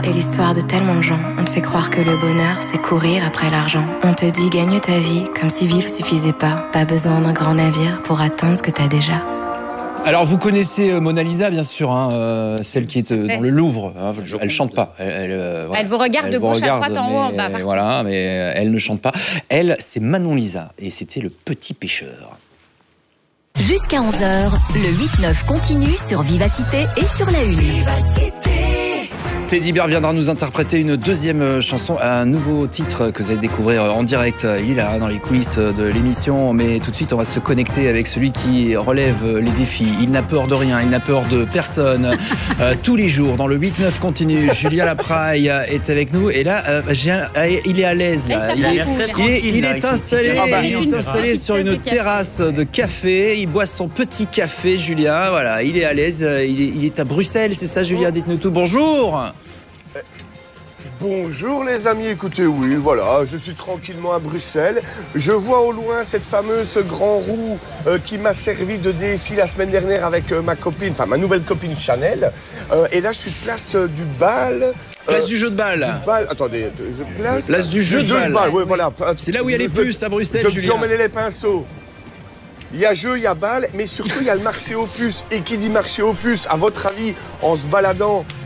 est l'histoire de tellement de gens. On te fait croire que le bonheur, c'est courir après l'argent. On te dit gagne ta vie, comme si vivre suffisait pas. Pas besoin d'un grand navire pour atteindre ce que t'as déjà. Alors vous connaissez Mona Lisa bien sûr, hein, celle qui est dans le Louvre. Hein, elle chante pas. Voilà. Elle vous regarde de gauche à droite, en haut, en bas. Voilà, mais elle ne chante pas. Elle, c'est Manon Lisa et c'était Le Petit Pêcheur. Jusqu'à 11h, le 8-9 continue sur Vivacité et sur la Une. Teddy Bear viendra nous interpréter une deuxième chanson, un nouveau titre que vous allez découvrir en direct. Il est là dans les coulisses de l'émission, mais tout de suite on va se connecter avec celui qui relève les défis. Il n'a peur de rien, il n'a peur de personne. Tous les jours dans le 8-9 continue, Julia Lapraille est avec nous et là il est à l'aise. Là. Il est installé sur une terrasse de café. Il boit son petit café, Julien. Voilà, il est à l'aise. Il est à Bruxelles, c'est ça, Julien? Dites-nous tout. Bonjour. Bonjour les amis, écoutez, oui, voilà, je suis tranquillement à Bruxelles. Je vois au loin cette fameuse grand roue qui m'a servi de défi la semaine dernière avec ma copine, enfin ma nouvelle copine Chanel. Et là, je suis place du bal. Place du jeu de balle. Attendez, place du jeu de balle. Ouais, voilà. C'est là où il y a les puces à Bruxelles, Julien. Je vais emmêler les pinceaux. Il y a jeu, il y a balle, mais surtout il y a le marché aux puces. Et qui dit marché aux puces, à votre avis, en se baladant